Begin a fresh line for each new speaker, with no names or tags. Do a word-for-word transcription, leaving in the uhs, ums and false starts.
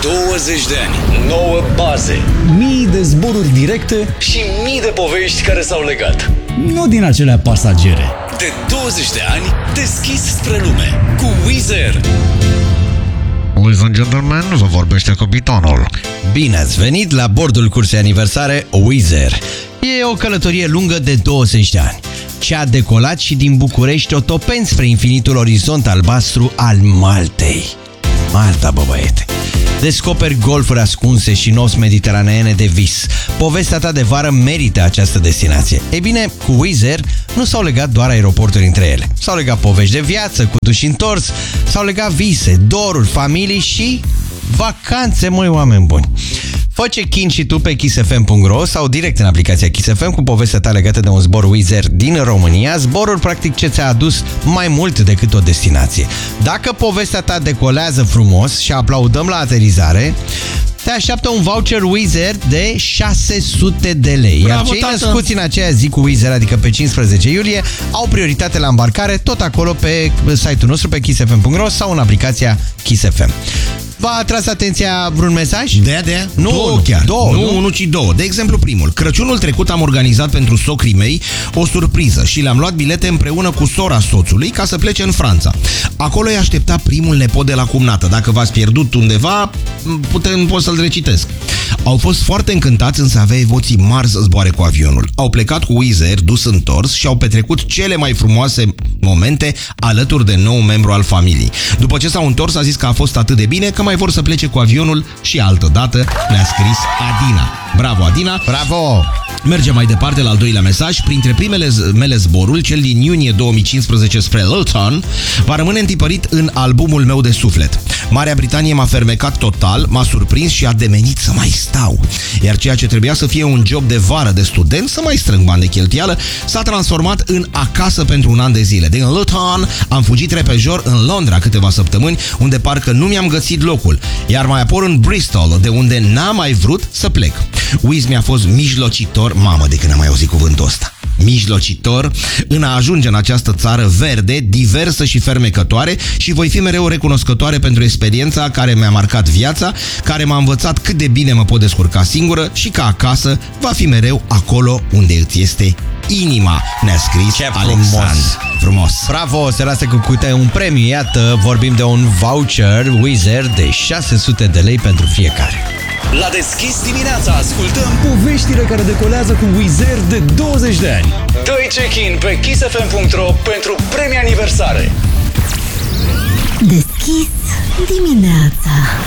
douăzeci de ani, nouă baze,
mii de zboruri directe
și mii de povești care s-au legat.
Nu din acelea pasagere.
De douăzeci de ani, deschis spre lume, cu Wizz Air.
Ladies and gentlemen, vă vorbește capitanul.
Bine ați venit la bordul cursei aniversare Wizz Air. E o călătorie lungă de douăzeci de ani. Ce a decolat și din București o topeni spre infinitul orizont albastru al Maltei. Malta, bă băiete. Descoperi golfuri ascunse și nopți mediteraneene de vis. Povestea ta de vară merită această destinație. Ei bine, cu Wizz Air nu s-au legat doar aeroporturi între ele. S-au legat povești de viață, cu duși întors, s-au legat vise, doruri, familii și vacanțe, măi, oameni buni. Fă check-in și tu pe kiss f m punct r o sau direct în aplicația Kiss F M cu povestea ta legată de un zbor Wizz Air din România, zborul practic ce ți-a adus mai mult decât o destinație. Dacă povestea ta decolează frumos și aplaudăm la aterizare, te așteaptă un voucher Wizz Air de șase sute de lei. Iar
Bravo,
cei
tată.
născuți în aceea zi cu Wizz Air, adică pe cincisprezece iulie, au prioritate la îmbarcare tot acolo pe site-ul nostru, pe kiss f m punct r o sau în aplicația Kiss F M. V-a atras atenția vreun mesaj?
De de
Nu,
două
nu,
chiar.
două,
nu,
nu?
unul, ci două. De exemplu, primul. Crăciunul trecut am organizat pentru socrii mei o surpriză și le-am luat bilete împreună cu sora soțului ca să plece în Franța. Acolo îi aștepta primul nepot de la cumnată. Dacă v-ați pierdut undeva, putem, pot să-l recitesc. Au fost foarte încântați, însă avea emoții mari să zboare cu avionul. Au plecat cu Wizz Air, dus întors și au petrecut cele mai frumoase momente alături de nou membru al familiei. După ce s-au întors, a zis că a fost atât de bine că mai vor să plece cu avionul și altă dată ne-a scris Adina. Bravo, Adina!
Bravo!
Mergem mai departe la al doilea mesaj. Printre primele mele zboruri, cel din iunie două mii cincisprezece spre Luton, va rămâne întipărit în albumul meu de suflet. Marea Britanie m-a fermecat total, m-a surprins și a demenit să mai stau. Iar ceea ce trebuia să fie un job de vară de student, să mai strâng bani de cheltuială, s-a transformat în acasă pentru un an de zile. Din Luton am fugit repejor în Londra câteva săptămâni, unde parcă nu mi-am găsit locul, iar mai apoi în Bristol, de unde n-am mai vrut să plec. Wizz mi-a fost mijlocitor, mamă, de când am mai auzit cuvântul ăsta, mijlocitor, în a ajunge în această țară verde, diversă și fermecătoare, și voi fi mereu recunoscătoare pentru experiența care mi-a marcat viața, care m-a învățat cât de bine mă pot descurca singură și că acasă va fi mereu acolo unde îți este inima, ne-a scris
Ce
Alexandru.
frumos.
Frumos.
Bravo, se lasă cu câte un premiu. Iată, vorbim de un voucher Wizz Air de șase sute de lei pentru fiecare.
La deschis dimineața ascultăm
Poveștile care decolează cu Wizz Air de douăzeci de ani.
Dă-i check-in pe kiss f m punct r o pentru premii aniversare.
Deschis dimineața.